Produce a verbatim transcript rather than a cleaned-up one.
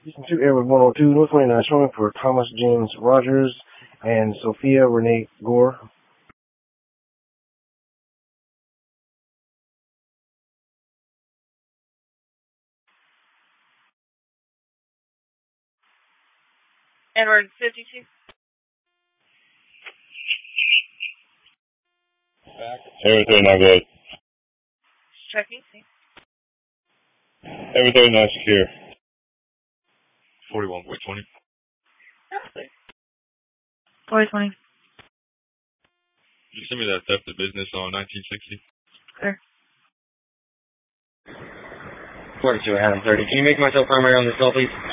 Houston two Airway one oh two, North twenty-nine showing for Thomas James Rogers and Sophia Renee Gore. Edward fifty-two. Back. Everything not good. Checking. Everything not secure. forty-one point twenty. forty twenty. You send me that theft of business on nineteen sixty. Sure. forty-two Adam thirty. Can you make myself primary on this call, please?